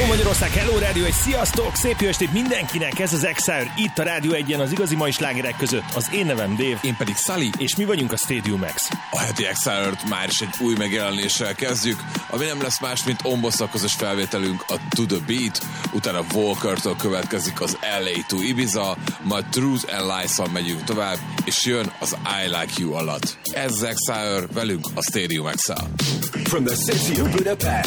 Magyarország, Hello Rádió, egy sziasztok, szép jó estét mindenkinek, ez az Exile, itt a Rádió 1-en az igazi mai slágerek között. Az én nevem Dave. Én pedig Sully. És mi vagyunk a Stadium X. A heti Exile-t már is egy új megjelenéssel kezdjük, ami nem lesz más, mint Ombosszal közös felvételünk a To The Beat, utána Walker-től következik az LA to Ibiza, majd Truth and Lies-szal megyünk tovább, és jön az I Like You alatt. Ez az Exile, velünk a Stadium X-el. From the city of Budapest,